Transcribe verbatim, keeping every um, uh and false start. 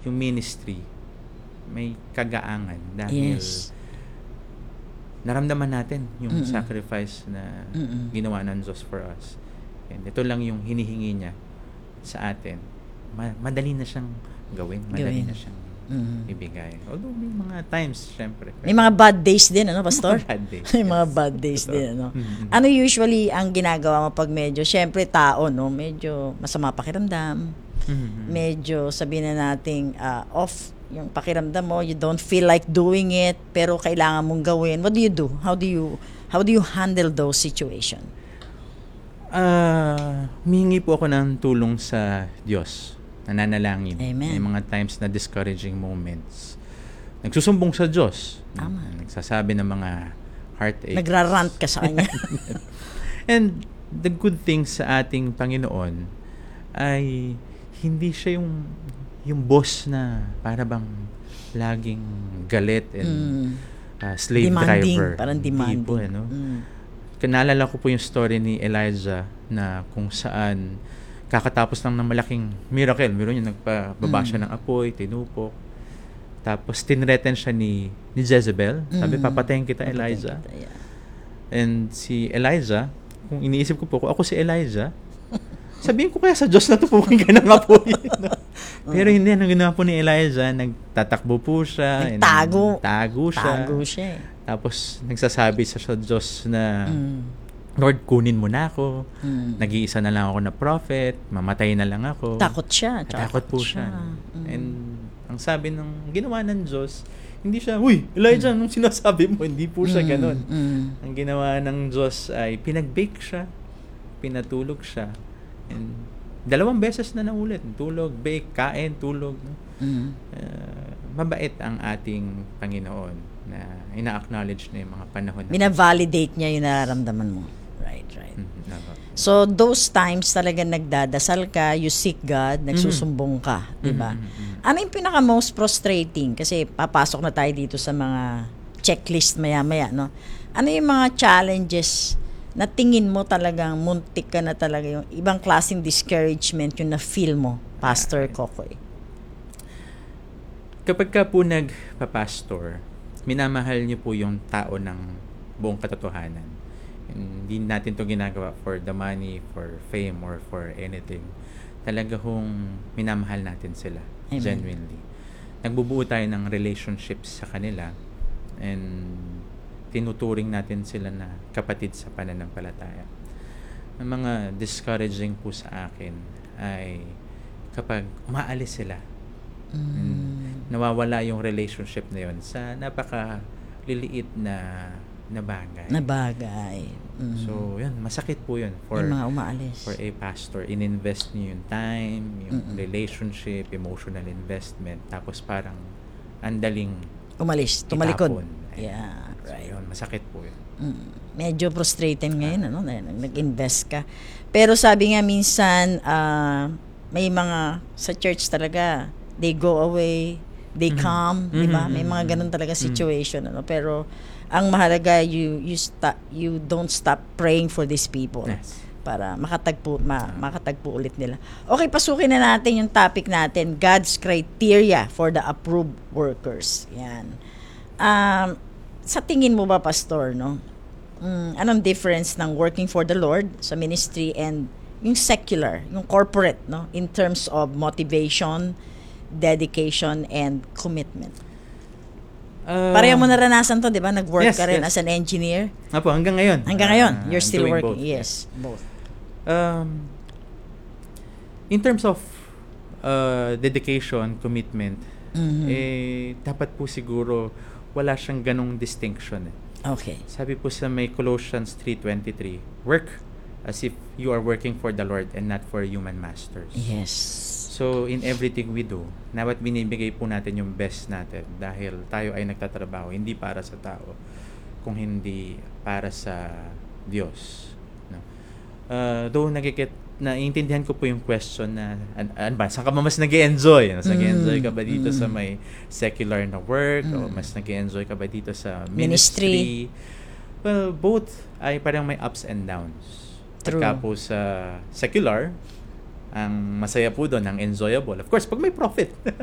yung ministry may kagaangan dahil Yes. naramdaman natin yung Mm-mm. sacrifice na Mm-mm. ginawa ng Diyos for us. And ito lang yung hinihingi niya sa atin. Ma- madali na siyang gawin. Madali Gawin. na siyang Mm. ibigay. Although may mga times, syempre. May mga bad days din, ano, Pastor? Mga bad days. May mga yes. bad days Totoo. din, ano. Mhm. Ano usually ang ginagawa mo pag medyo, syempre tao, no, medyo masama pakiramdam, Mhm. medyo sabihin na nating ah, off yung pakiramdam mo, you don't feel like doing it, pero kailangan mong gawin. What do you do? How do you how do you handle those situation? Ah, humihingi po ako ng tulong sa Diyos. Nananalangin. Amen. May mga times na discouraging moments. Nagsusumbong sa Diyos. Tama. Nagsasabi ng mga heartaches. Nagrarant ka sa kanya. And the good thing sa ating Panginoon ay hindi siya yung yung boss na para bang laging galit and Mm. uh, slave Demanding, driver. parang Hindi demanding. po, ano? Mm. Naalala ko po yung story ni Elijah na kung saan kakatapos lang ng malaking miracle. Meron yung nagpababa Mm. siya ng apoy, tinupok. Tapos tinreten siya ni, ni Jezebel. Sabi, Mm. papatayin kita, Papatayin Elijah. kita, yeah. And si Elijah, kung iniisip ko po, kung ako si Elijah, sabihin ko kaya sa Diyos na tupukin ka ng apoy. No? Pero hindi, anong ginawa po ni Elijah, nagtatakbo po siya. and Nagtago. Tago siya. Tago siya eh. Tapos nagsasabi sa sa Diyos na, Mm. Lord, kunin mo na ako. Mm. Nag-iisa na lang ako na prophet. Mamatay na lang ako. Takot siya. Takot po siya. Mm. And ang sabi ng ginawa ng Diyos, hindi siya, uy, Elijah, anong sinasabi mo? Hindi po siya Mm, ganun. mm. Ang ginawa ng Diyos ay pinag-bake siya, pinatulog siya, and dalawang beses na naulit. Tulog, bake, kain, tulog. No? Mm. Uh, mabait ang ating Panginoon na ina-acknowledge na yung mga panahon na Bina-validate niya yung nararamdaman mo. Right, right. Mhm, tama. So, those times talaga nagdadasal ka, you seek God, nagsusumbong ka, di ba? Mhm, mhm. Ano yung pinaka most frustrating? Kasi papasok na tayo dito sa mga checklist maya-maya, no? Ano yung mga challenges na tingin mo talagang muntik ka na talaga, yung ibang klaseng discouragement yung na-feel mo, Pastor Kokoy? Kapag ka po nagpa-pastor, minamahal niyo po yung tao ng buong katotohanan. Hindi natin to ginagawa for the money, for fame, or for anything. Talaga hong minamahal natin sila. Amen. Genuinely. Nagbubuo tayo ng relationships sa kanila and tinuturing natin sila na kapatid sa pananampalataya. Ang mga discouraging po sa akin ay kapag umaalis sila, Mm. nawawala yung relationship na yun sa napaka liliit na na bagay. Na bagay. Mm. So, yun, masakit po yun for yung mga umaalis. for a pastor. In-invest niyo yung time, yung Mm-mm. relationship, emotional investment, tapos parang andaling Umalis, tumalikod. itapon. Ayun. Yeah, So, right. yun, masakit po yun. Mm. Medyo frustrating ngayon, ano, na nag- nag-invest ka. Pero sabi nga minsan, ah, may mga sa church talaga, they go away, they Mhm. come, di ba? Mhm, May mga mhm, ganun talaga mhm. situation, ano. Pero ang mahalaga, you you stop, you don't stop praying for these people Yes. para makatagpo ma, makatagpo ulit nila. Okay, pasukin na natin yung topic natin, God's criteria for the approved workers. Yan. Um, sa tingin mo ba, Pastor, no? Mm, anong difference ng working for the Lord sa ministry and yung secular, yung corporate, no? In terms of motivation, dedication, and commitment. Uh, Pareho mo naranasan to, di ba? Nag-work yes, ka rin yes. as an engineer. Apo, hanggang ngayon. Hanggang ngayon, Ah, you're I'm still doing working. both. Yes, both. Um, in terms of uh, dedication, commitment, Mhm. eh, dapat po siguro wala siyang ganong distinction. Eh. Okay. Sabi po sa may Colossians three twenty-three, work as if you are working for the Lord and not for human masters. Yes. So, in everything we do, dapat binibigay po natin yung best natin dahil tayo ay nagtatrabaho, hindi para sa tao, kung hindi para sa Diyos. No? Uh, though nagigit, naiintindihan ko po yung question na, an, an ba, saan ka ba mas nag-enjoy? Mas Mm. nag-enjoy ka ba dito Mm. sa may secular na work? O Mm. mas nag-enjoy ka ba dito sa Ministry. ministry? Well, both ay parang may ups and downs. True. Pagka po sa secular, ang masaya po doon, ang enjoyable. Of course, pag may profit.